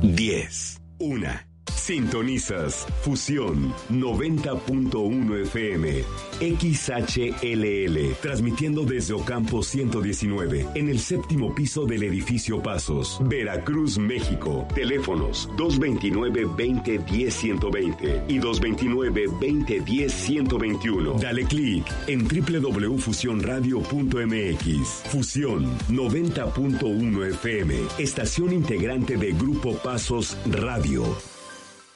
10. 1. Sintonizas Fusión 90.1 FM XHLL, transmitiendo desde Ocampo 119, en el séptimo piso del edificio Pasos, Veracruz, México. Teléfonos 229-2010-120 y 229-2010-121. Dale clic en www.fusionradio.mx. Fusión 90.1 FM, estación integrante de Grupo Pasos Radio.